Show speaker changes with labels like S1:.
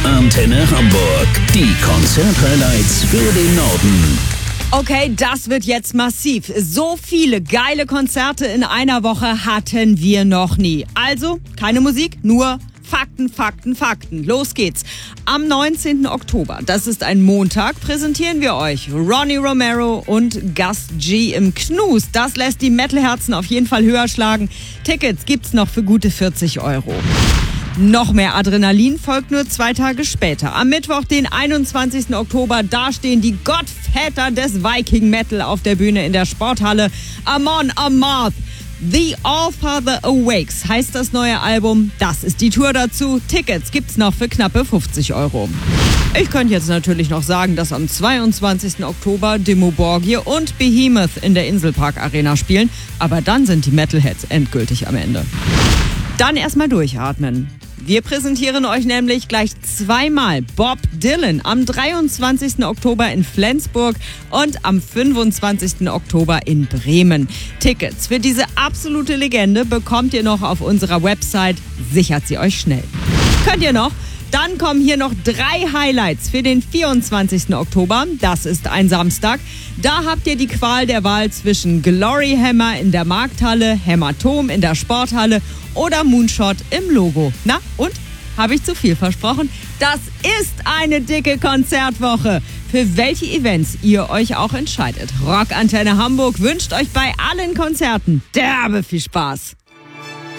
S1: Antenne Hamburg. Die Konzert-Highlights für den Norden.
S2: Okay, das wird jetzt massiv. So viele geile Konzerte in einer Woche hatten wir noch nie. Also, keine Musik, nur Fakten, Fakten, Fakten. Los geht's. Am 19. Oktober, das ist ein Montag, präsentieren wir euch Ronnie Romero und Gus G im Knus. Das lässt die Metal-Herzen auf jeden Fall höher schlagen. Tickets gibt's noch für gute 40 Euro. Noch mehr Adrenalin folgt nur 2 Tage später. Am Mittwoch, den 21. Oktober, da stehen die Gottväter des Viking Metal auf der Bühne in der Sporthalle. Amon Amarth. The Allfather Awakes heißt das neue Album. Das ist die Tour dazu. Tickets gibt's noch für knappe 50 Euro. Ich könnte jetzt natürlich noch sagen, dass am 22. Oktober Dimmu Borgir und Behemoth in der Inselpark Arena spielen. Aber dann sind die Metalheads endgültig am Ende. Dann erstmal durchatmen. Wir präsentieren euch nämlich gleich 2-mal Bob Dylan am 23. Oktober in Flensburg und am 25. Oktober in Bremen. Tickets für diese absolute Legende bekommt ihr noch auf unserer Website. Sichert sie euch schnell. Könnt ihr noch? Dann kommen hier noch 3 Highlights für den 24. Oktober. Das ist ein Samstag. Da habt ihr die Qual der Wahl zwischen Glory Hammer in der Markthalle, Hämatom in der Sporthalle oder Moonshot im Logo. Na und? Habe ich zu viel versprochen? Das ist eine dicke Konzertwoche. Für welche Events ihr euch auch entscheidet. Rock Antenne Hamburg wünscht euch bei allen Konzerten derbe viel Spaß.